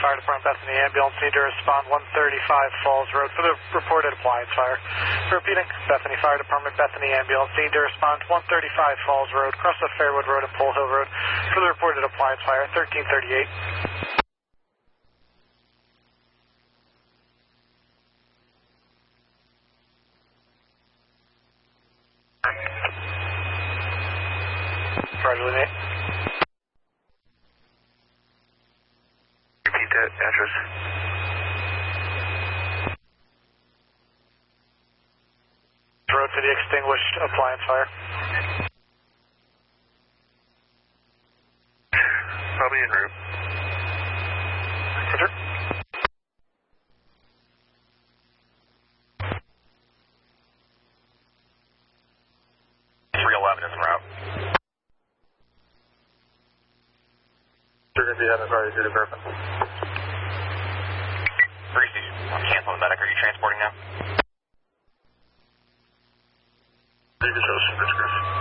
Fire Department, Bethany Ambulance, need to respond 135 Falls Road for the reported appliance fire. Repeating, Bethany Fire Department, Bethany Ambulance, need to respond 135 Falls Road, cross the Fairwood Road and Pole Hill Road for the reported appliance fire, 1338. Roger, Nate. Repeat that address. Road for the extinguished appliance fire. Probably en route. Roger. Is en route. You're going to be having probably through the Griffin. Greasy, I'm canceling medic. Are you transporting now? Leave it to us, Griffin.